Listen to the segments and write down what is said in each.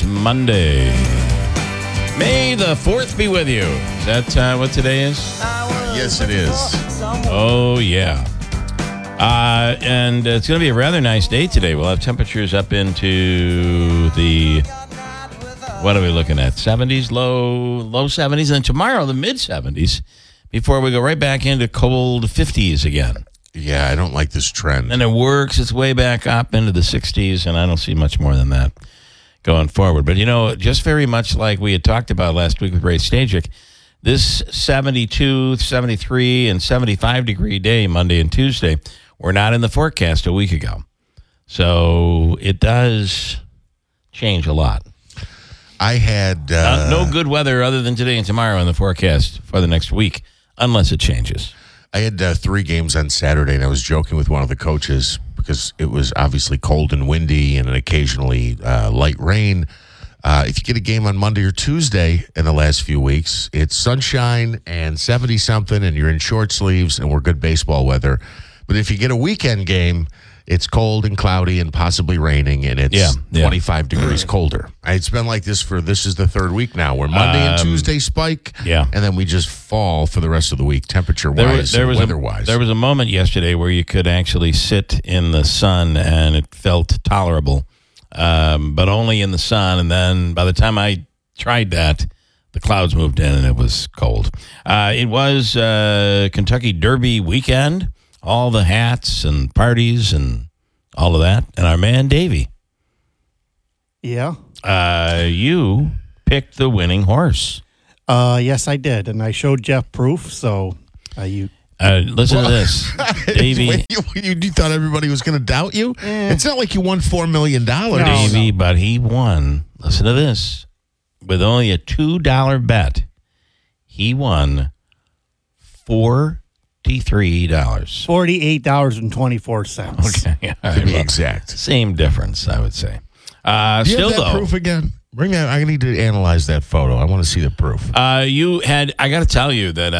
Monday. May the 4th be with you. Is that what today is? Yes, it is. Oh, yeah. And it's going to be a rather nice day today. We'll have temperatures up into the, what are we looking at? 70s, low 70s. And tomorrow, the mid 70s, before we go right back into cold 50s again. Yeah, I don't like this trend. And it works its way back up into the 60s, and I don't see much more than that going forward. But, just very much like we had talked about last week with Ray Stajic, this 72, 73, and 75-degree day, Monday and Tuesday, were not in the forecast a week ago. So it does change a lot. I had... no good weather other than today and tomorrow in the forecast for the next week, unless it changes. I had 3 games on Saturday, and I was joking with one of the coaches because it was obviously cold and windy and occasionally light rain. If you get a game on Monday or Tuesday in the last few weeks, it's sunshine and 70-something, and you're in short sleeves, and we're good baseball weather. But if you get a weekend game, it's cold and cloudy and possibly raining, and it's 25 degrees colder. It's been like this is the 3rd week now, where Monday and Tuesday spike, and then we just fall for the rest of the week, temperature-wise and weather-wise. There was a moment yesterday where you could actually sit in the sun, and it felt tolerable, but only in the sun. And then by the time I tried that, the clouds moved in, and it was cold. It was Kentucky Derby weekend. All the hats and parties and all of that. And our man, Davey. Yeah. You picked the winning horse. Yes, I did. And I showed Jeff proof. So listen to this. Davey. You thought everybody was going to doubt you? It's not like you won $4 million. Davey, but he won. Listen to this. With only a $2 bet, he won $43. $48.24. Okay. To be exact. Same difference, I would say. Do you Still, have that though, proof again? Bring that. I need to analyze that photo. I want to see the proof. I got to tell you that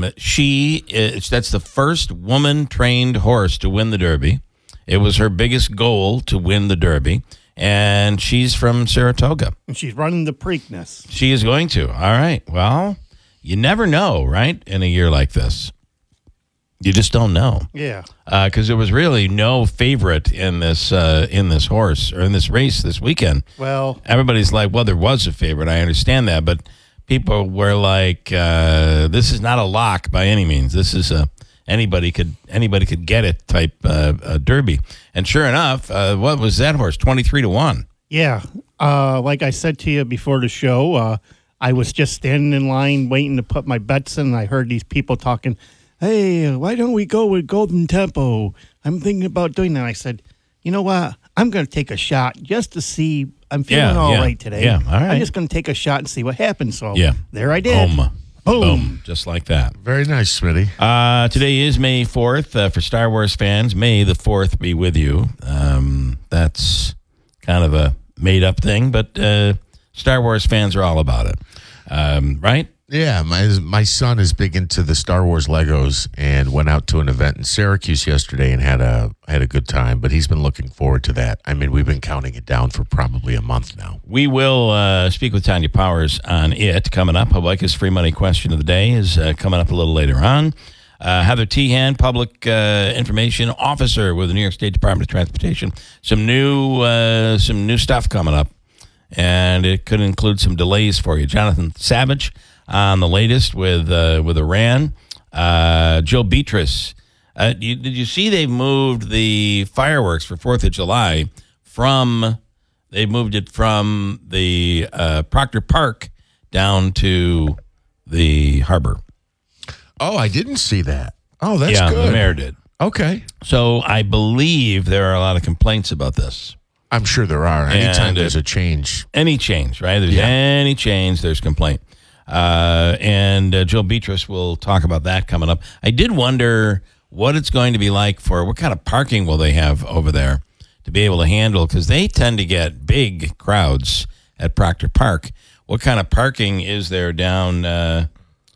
that's the first woman-trained horse to win the Derby. It was her biggest goal to win the Derby, and she's from Saratoga. And she's running the Preakness. She is going to. All right. Well, you never know, right, in a year like this. You just don't know. Yeah. Because there was really no favorite in this horse or in this race this weekend. Well, everybody's like, well, there was a favorite. I understand that, but people were like, this is not a lock by any means. This is anybody could get it type Derby. And sure enough, what was that horse? 23-1. Yeah. Like I said to you before the show, I was just standing in line waiting to put my bets in, and I heard these people talking, hey, why don't we go with Golden Tempo? I'm thinking about doing that. I said, you know what? I'm going to take a shot just to see. I'm feeling all right today. Yeah, all right. I'm just going to take a shot and see what happens. So there I Boom. did. Boom. Just like that. Very nice, Smitty. Today is May 4th. For Star Wars fans, May the 4th be with you. That's kind of a made-up thing, but Star Wars fans are all about it. Right? Yeah, my son is big into the Star Wars Legos and went out to an event in Syracuse yesterday and had a good time, but he's been looking forward to that. I mean, we've been counting it down for probably a month now. We will speak with Tanya Powers on it coming up. Hawaika's free money question of the day is coming up a little later on. Heather Tehan, public information officer with the New York State Department of Transportation. Some new stuff coming up, and it could include some delays for you. Jonathan Savage on the latest with Iran. Joe Beatrice. Did you see they've moved the fireworks for 4th of July from the Proctor Park down to the harbor? Oh, I didn't see that. Oh, that's good. Yeah, the mayor did. Okay. So I believe there are a lot of complaints about this. I'm sure there are. Anytime there's a change. Any change, right? There's any change, there's complaint. And Joe Beatrice will talk about that coming up. I did wonder what it's going to be like what kind of parking will they have over there to be able to handle, because they tend to get big crowds at Proctor Park. What kind of parking is there down there?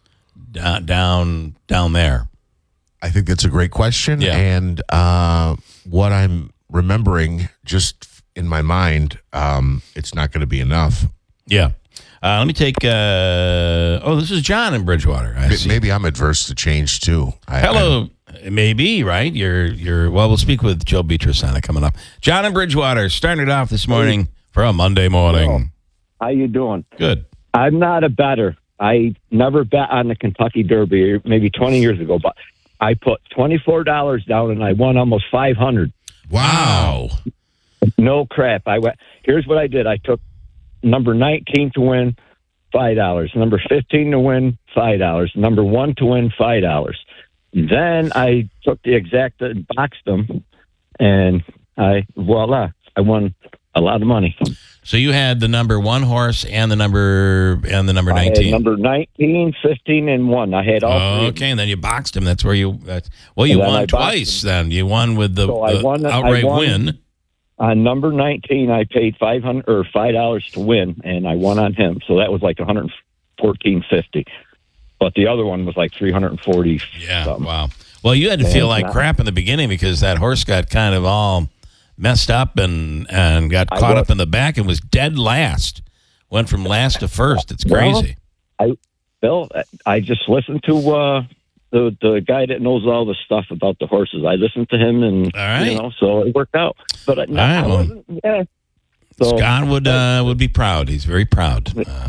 I think that's a great question. Yeah. And what I'm remembering just in my mind, it's not going to be enough. Yeah. Let me take. This is John in Bridgewater. I see. Maybe I'm adverse to change too. Hello. Maybe, right? You're. Well, we'll speak with Joe Beatrice on it coming up. John in Bridgewater started off this morning for a Monday morning. How you doing? Good. I'm not a bettor. I never bet on the Kentucky Derby, maybe 20 years ago, but I put $24 down and I won almost $500. Wow. No crap. Here's what I did. I took number 19 to win $5, number 15 to win $5, number 1 to win $5. Then I took the exact and boxed them, and voila, I won a lot of money. So you had the number 1 horse and the number 19. I had number 19, 15, and 1. I had all three. Okay, and then you boxed him. That's where you. You won twice. Then you won with the outright win. On number 19, I paid $5 to win, and I won on him. So that was like $114.50. But the other one was like $340. Yeah. something. Wow. Well, you had to feel like crap in the beginning because that horse got kind of all messed up and got caught up in the back and was dead last. Went from last to first. It's crazy. Bill, I just listened to the guy that knows all the stuff about the horses. I listened to him, and all right. So it worked out. But I wasn't. Yeah. So, Scott would be proud. He's very proud.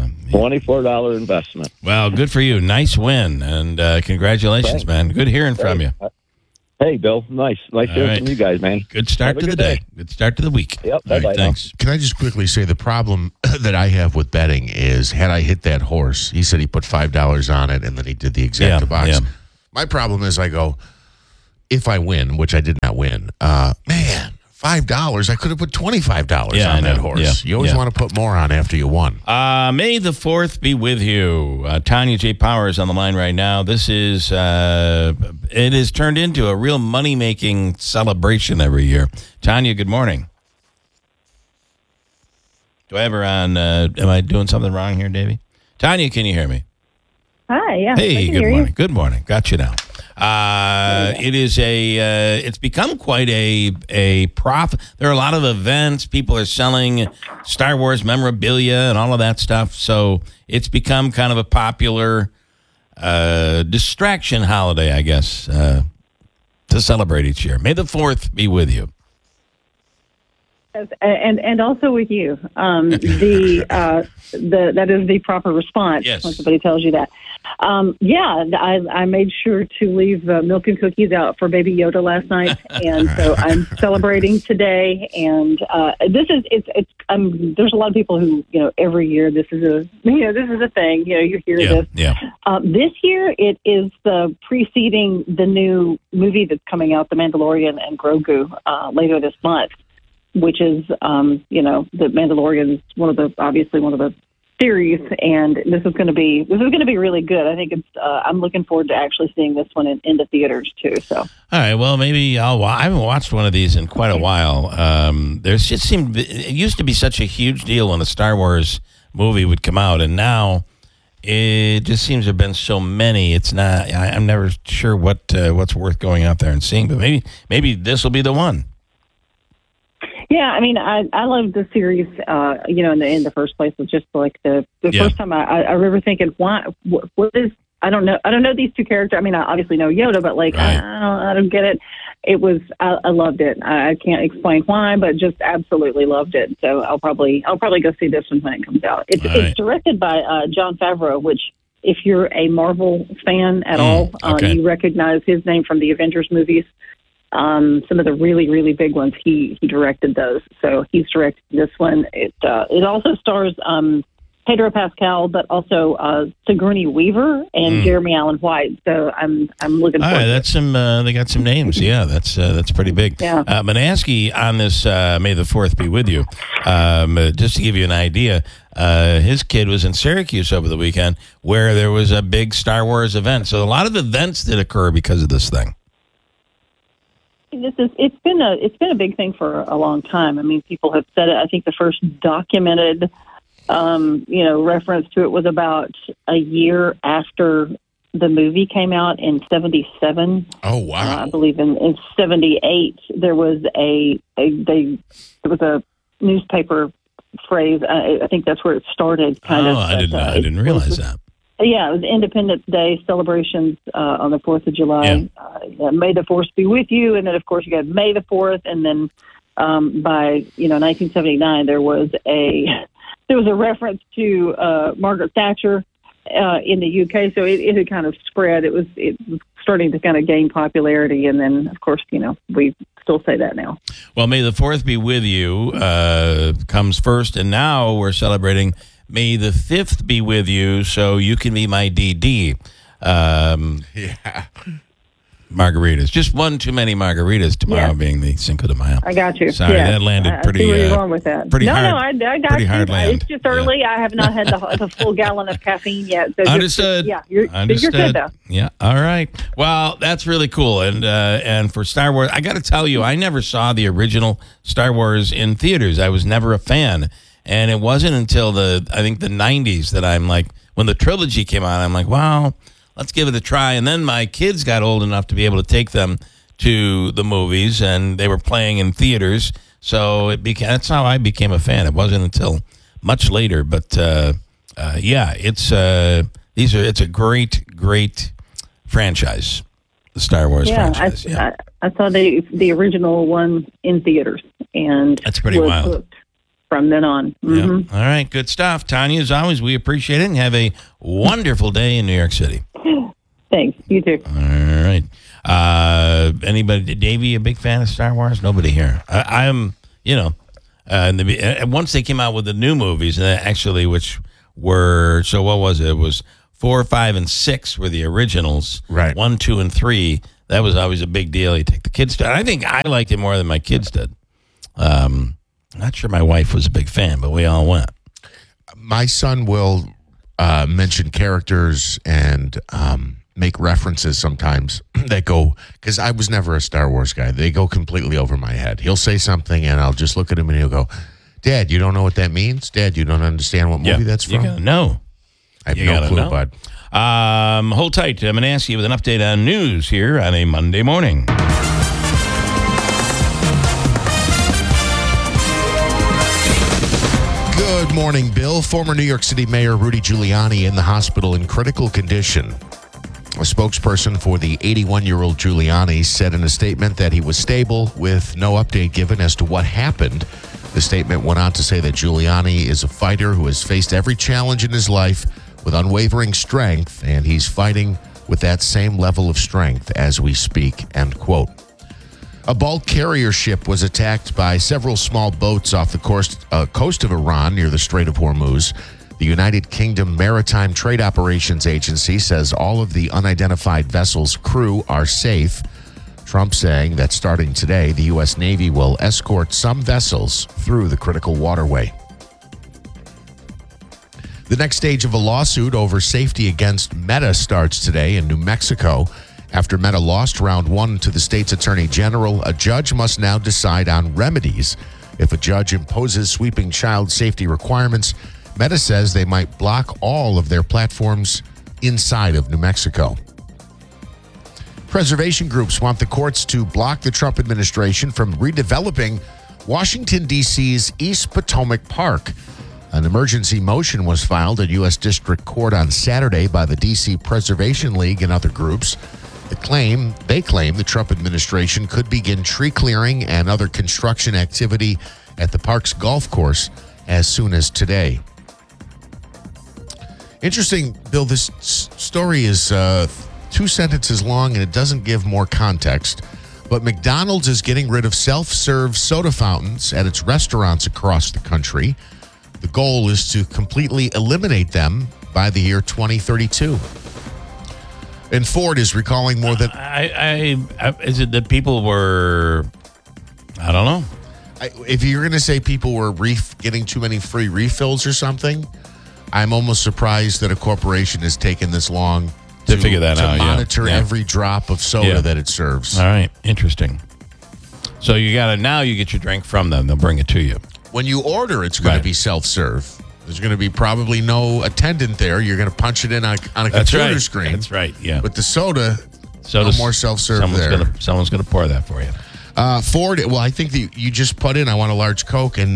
$24 investment. Well, good for you. Nice win, and congratulations, man. Good hearing from you. Hey, Bill. Nice hearing from you guys, man. Good start to the day. Good start to the week. Yep. All right, thanks. Can I just quickly say the problem that I have with betting is had I hit that horse, he said he put $5 on it and then he did the exact box. Yeah. My problem is I go, if I win, which I did not win, man, $5, I could have put $25 on that horse. Yeah. You always want to put more on after you won. May the 4th be with you. Tanya J. Powers on the line right now. This is, it has turned into a real money-making celebration every year. Tanya, good morning. Do I have her on, am I doing something wrong here, Davey? Tanya, can you hear me? Hi, yeah. Hey, good morning. Good morning. Got you now. It is it's become quite a profit. There are a lot of events. People are selling Star Wars memorabilia and all of that stuff. So it's become kind of a popular distraction holiday, I guess, to celebrate each year. May the 4th be with you. And also with you. That is the proper response when somebody tells you that. I made sure to leave milk and cookies out for Baby Yoda last night, and so I'm celebrating today. And there's a lot of people who every year this is a thing. You hear this. Yeah. This year it is the preceding the new movie that's coming out, The Mandalorian and Grogu, later this month. Which is, The Mandalorian is one of the series, and this is going to be really good. I think I'm looking forward to actually seeing this one in the theaters too. So, all right, well, maybe I haven't watched one of these in quite a while. It used to be such a huge deal when a Star Wars movie would come out, and now it just seems to have been so many. It's not. I'm never sure what's worth going out there and seeing, but maybe this will be the one. Yeah, I mean, I love the series, in the first place. It's just like the first time I remember thinking, what is, I don't know these two characters. I mean, I obviously know Yoda, but right. I don't get it. It was, I loved it. I can't explain why, but just absolutely loved it. So I'll probably go see this one when it comes out. It's directed by Jon Favreau, which if you're a Marvel fan at all, you recognize his name from the Avengers movies. Some of the really, really big ones, he directed those. So he's directed this one. It also stars Pedro Pascal, but also Sigourney Weaver and Jeremy Allen White. So I'm looking forward. All right, that's some. They got some names. Yeah, that's pretty big. Yeah. Manaski on this May the 4th be with you. Just to give you an idea, his kid was in Syracuse over the weekend where there was a big Star Wars event. So a lot of events did occur because of this thing. It's been a big thing for a long time. I mean, people have said it. I think the first documented, reference to it was about a year after the movie came out in 1977. Oh wow! I believe in 1978 there was a newspaper phrase. I think that's where it started. Kind of. I didn't realize that. Yeah, it was Independence Day celebrations on the 4th of July. May the Force be with you, and then of course you got May the 4th, and then by 1979 there was a reference to Margaret Thatcher in the UK. So it had kind of spread. It was starting to kind of gain popularity, and then of course we still say that now. Well, May the 4th be with you comes first, and now we're celebrating May the 5th be with you, so you can be my DD. Margaritas. Just one too many margaritas tomorrow being the Cinco de Mayo. I got you. Sorry, that landed pretty. I see where you're going with that. Pretty hard. No, I got pretty you. Hard land. It's just early. Yeah. I have not had the full gallon of caffeine yet. So Understood. You're good though. Yeah. All right. Well, that's really cool. And for Star Wars, I got to tell you, I never saw the original Star Wars in theaters. I was never a fan. And it wasn't until I think the 90s that I'm like, when the trilogy came out, I'm like, wow, let's give it a try. And then my kids got old enough to be able to take them to the movies, and they were playing in theaters. So that's how I became a fan. It wasn't until much later. But it's a great franchise, the Star Wars franchise. I saw the original one in theaters, and that's pretty wild. Hooked from then on. Mm-hmm. All right, good stuff. Tanya, as always, we appreciate it, and have a wonderful day in New York City. Thanks. You too. All right. Anybody, Davey, a big fan of Star Wars? Nobody here. I am, once they came out with the new movies, actually, which were, so what was it? It was 4, 5, and 6 were the originals. Right. 1, 2, and 3. That was always a big deal. You take the kids to. I think I liked it more than my kids did. Not sure my wife was a big fan, but we all went. My son will mention characters and make references sometimes that go, because I was never a Star Wars guy. They go completely over my head. He'll say something, and I'll just look at him, and he'll go, Dad, you don't know what that means? Dad, you don't understand what movie that's from? You gotta know. I have no clue, bud. Hold tight. I'm going to ask you with an update on news here on a Monday morning. Good morning, Bill. Former New York City Mayor Rudy Giuliani in the hospital in critical condition. A spokesperson for the 81-year-old Giuliani said in a statement that he was stable, with no update given as to what happened. The statement went on to say that Giuliani is a fighter who has faced every challenge in his life with unwavering strength, and he's fighting with that same level of strength as we speak, end quote. A bulk carrier ship was attacked by several small boats off the coast of Iran near the Strait of Hormuz. The United Kingdom Maritime Trade Operations Agency says all of the unidentified vessels' crew are safe. Trump saying that starting today, the U.S. Navy will escort some vessels through the critical waterway. The next stage of a lawsuit over safety against Meta starts today in New Mexico. After Meta lost round 1 to the state's attorney general, a judge must now decide on remedies. If a judge imposes sweeping child safety requirements, Meta says they might block all of their platforms inside of New Mexico. Preservation groups want the courts to block the Trump administration from redeveloping Washington, D.C.'s East Potomac Park. An emergency motion was filed at U.S. District Court on Saturday by the D.C. Preservation League and other groups. They claim the Trump administration could begin tree clearing and other construction activity at the park's golf course as soon as today. Interesting, Bill, this story is 2 sentences long, and it doesn't give more context. But McDonald's is getting rid of self-serve soda fountains at its restaurants across the country. The goal is to completely eliminate them by the year 2032. And Ford is recalling more than... is it that people were... I don't know. If you're going to say people were getting too many free refills or something, I'm almost surprised that a corporation has taken this long to figure that out. To monitor every drop of soda that it serves. All right. Interesting. So you get your drink from them. They'll bring it to you. When you order, it's going to be self-serve. There's going to be probably no attendant there. You're going to punch it in on a computer screen. That's right, yeah. But the soda, no more self-serve there. Someone's going to pour that for you. Ford, well, I think that you just put in, I want a large Coke, and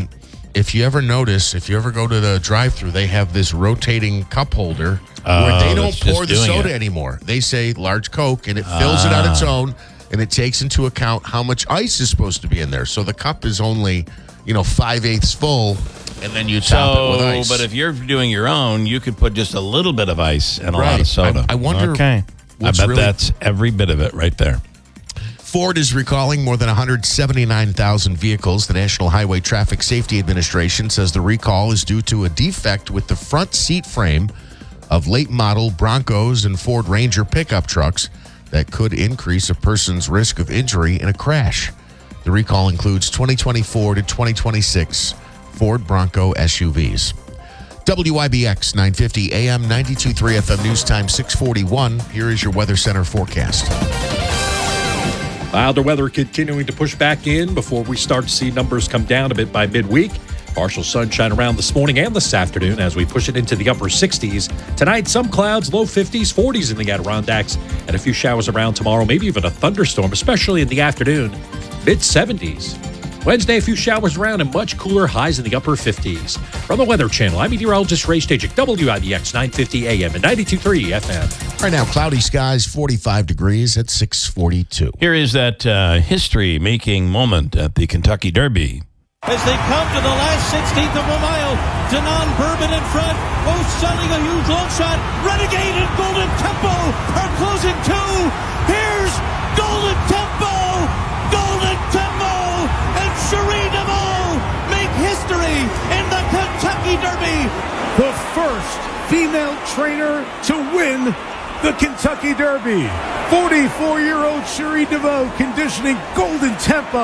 if you ever notice, if you ever go to the drive-thru, they have this rotating cup holder where they don't that's pour just the doing soda it. anymore. They say large Coke, and it fills it on its own, and it takes into account how much ice is supposed to be in there. So the cup is only, 5/8 full, and then you top it with ice. But if you're doing your own, you could put just a little bit of ice and a lot of soda. I wonder Okay. I what's bet really- that's every bit of it right there. Ford is recalling more than 179,000 vehicles. The National Highway Traffic Safety Administration says the recall is due to a defect with the front seat frame of late model Broncos and Ford Ranger pickup trucks that could increase a person's risk of injury in a crash. The recall includes 2024 to 2026 Ford Bronco SUVs. WIBX 950 AM 92.3 FM News Time 6:41. Here is your Weather Center forecast. Milder weather continuing to push back in before we start to see numbers come down a bit by midweek. Partial sunshine around this morning and this afternoon as we push it into the upper 60s. Tonight, some clouds, low 50s, 40s in the Adirondacks, and a few showers around tomorrow, maybe even a thunderstorm, especially in the afternoon, mid-70s. Wednesday, a few showers around and much cooler, highs in the upper 50s. From the Weather Channel, I'm meteorologist Ray Stagik, WIBX 950 AM and 92.3 FM. Right now, cloudy skies, 45 degrees at 6:42. Here is that history-making moment at the Kentucky Derby. As they come to the last 16th of a mile, Denon Bourbon in front, both selling a huge long shot. Renegade and Golden Tempo are closing too. Here's Golden Tempo! Golden Tempo and Cherie DeVaux make history in the Kentucky Derby. The first female trainer to win the Kentucky Derby. 44-year-old Cherie DeVaux conditioning Golden Tempo.